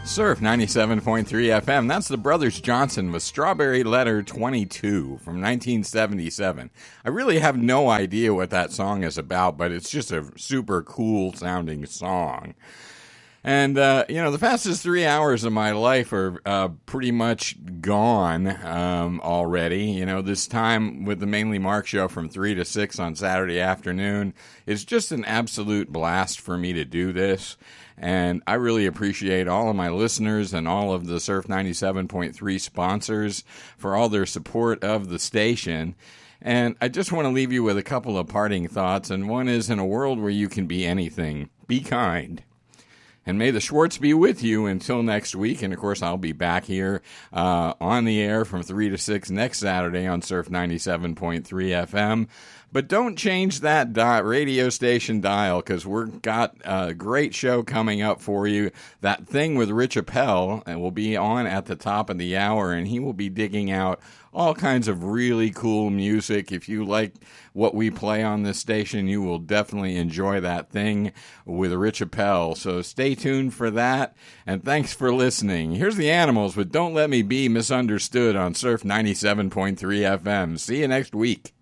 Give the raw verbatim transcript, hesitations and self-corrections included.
Surf ninety-seven point three F M. That's the Brothers Johnson with Strawberry Letter twenty-two from nineteen seventy-seven. I really have no idea what that song is about, but it's just a super cool sounding song. And, uh, you know, the fastest three hours of my life are uh, pretty much gone um, already. You know, this time with the Mainly Mark show from three to six on Saturday afternoon is just an absolute blast for me to do this. And I really appreciate all of my listeners and all of the Surf ninety-seven point three sponsors for all their support of the station. And I just want to leave you with a couple of parting thoughts. And one is, in a world where you can be anything, be kind. And may the Schwartz be with you until next week. And, of course, I'll be back here uh, on the air from three to six next Saturday on Surf ninety-seven point three F M. But don't change that di- radio station dial, because we've got a great show coming up for you. That Thing with Rich Appel will be on at the top of the hour, and he will be digging out all kinds of really cool music. If you like what we play on this station, you will definitely enjoy That Thing with Rich Appel. So stay tuned for that, and thanks for listening. Here's the Animals with Don't Let Me Be Misunderstood on Surf ninety-seven point three F M. See you next week.